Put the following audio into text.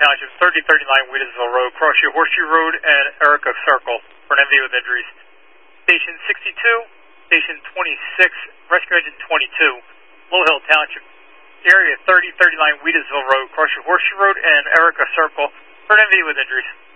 Township, 3039 Wheatusville Road, cross your Horseshoe Road and Erica Circle for an MV with injuries. Station 62, Station 26, Rescue Engine 22, Low Hill Township, area 3039 Wheatusville Road, cross your Horseshoe Road and Erica Circle for an MV with injuries.